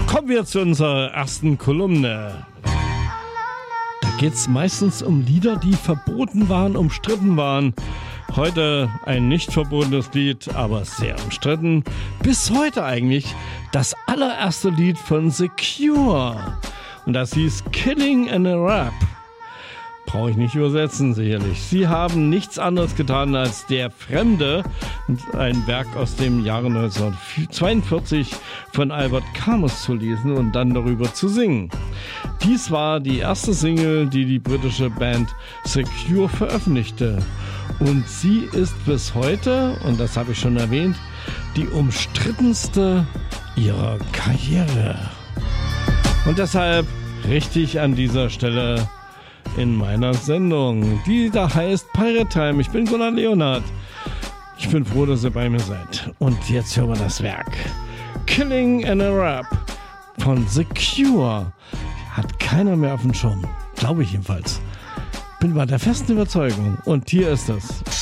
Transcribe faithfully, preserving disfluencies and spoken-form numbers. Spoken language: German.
Kommen wir zu unserer ersten Kolumne. Da geht es meistens um Lieder, die verboten waren, umstritten waren. Heute ein nicht verbotenes Lied, aber sehr umstritten. Bis heute eigentlich das allererste Lied von The Cure. Und das hieß Killing in a Rap. Brauche ich nicht übersetzen, sicherlich. Sie haben nichts anderes getan, als Der Fremde, ein Werk aus dem Jahre neunzehnhundertzweiundvierzig von Albert Camus zu lesen und dann darüber zu singen. Dies war die erste Single, die die britische Band The Cure veröffentlichte. Und sie ist bis heute, und das habe ich schon erwähnt, die umstrittenste ihrer Karriere. Und deshalb richtig an dieser Stelle in meiner Sendung, die da heißt Pirate Time. Ich bin Gunnar Leonhardt. Ich bin froh, dass ihr bei mir seid. Und jetzt hören wir das Werk Killing in a Rap von The Cure. Hat keiner mehr auf dem Schirm. Glaube ich jedenfalls. Bin bei der festen Überzeugung. Und hier ist es.